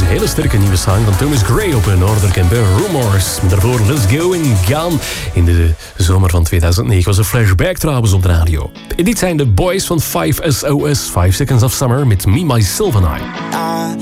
hele sterke nieuwe song van Thomas Gray op Northern Camber, Rumors. Daarvoor Let's Go and Gone. In de zomer van 2009 was een flashback trouwens op de radio. En dit zijn de boys van 5SOS, 5 Seconds of Summer met Me, Myself and I.